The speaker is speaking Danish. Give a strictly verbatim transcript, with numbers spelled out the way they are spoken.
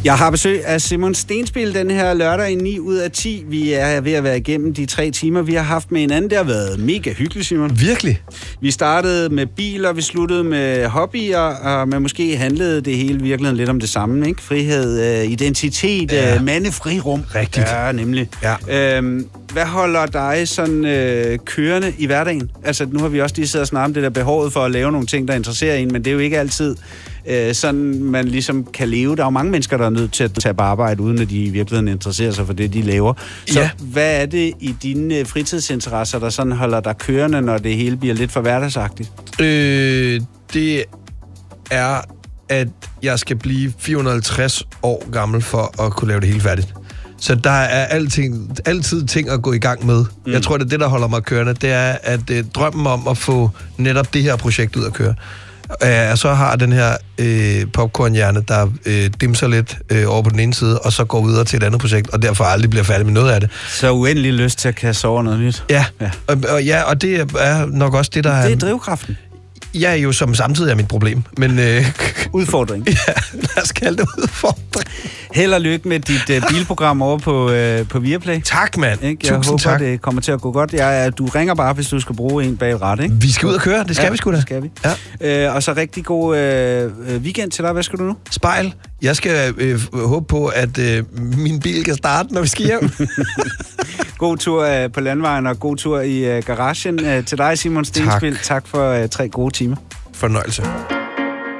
Jeg har besøg af Simon Stenspil den her lørdag i ni ud af ti. Vi er ved at være igennem de tre timer, vi har haft med hinanden. Det har været mega hyggeligt, Simon. Virkelig. Vi startede med biler, vi sluttede med hobbyer, og men måske handlede det hele virkelig lidt om det samme, ikke? Frihed, identitet, ja. mandefrirum. Rigtigt. Ja, nemlig. Ja. Øhm, hvad holder dig sådan øh, kørende i hverdagen? Altså, nu har vi også lige siddet og snakket om det der behovet for at lave nogle ting, der interesserer en, men det er jo ikke altid øh, sådan, man ligesom kan leve. Der er jo mange mennesker, der er nødt til at tage på arbejde, uden at de i virkeligheden interesserer sig for det, de laver. Så ja. hvad er det i dine fritidsinteresser, der sådan holder dig kørende, når det hele bliver lidt for hverdagsagtigt? Øh, det er, at jeg skal blive fire hundrede og halvtreds år gammel for at kunne lave det hele færdigt. Så der er alting, altid ting at gå i gang med. Mm. Jeg tror, det er det, der holder mig kørende. Det er, at øh, drømmen om at få netop det her projekt ud at køre. Jeg så har den her øh, popcornhjerne, der øh, dimser lidt øh, over på den ene side, og så går videre til et andet projekt, og derfor aldrig bliver færdig med noget af det. Så uendelig lyst til at kaste over noget nyt. Ja, ja. Og, og, ja, og det er nok også det, der er... Det er drivkraften. Ja, jo, som samtidig er mit problem, men... Øh, udfordring. Ja, lad os kalde det udfordring. Held og lykke med dit uh, bilprogram over på, uh, på Viaplay. Tak, mand. Jeg Tusind håber, tak. det kommer til at gå godt. Jeg, du ringer bare, hvis du skal bruge en bag et ret, ikke? Vi skal ud og køre, det skal ja, vi sgu da. det skal vi. Ja. Uh, og så rigtig god uh, weekend til dig. Hvad skal du nu? Spejl. Jeg skal øh, håbe på, at øh, min bil kan starte, når vi skal hjem. God tur uh, på landvejen, og god tur i uh, garagen. Uh, til dig, Simon Stenspil. Tak, tak for uh, tre gode timer. Fornøjelse.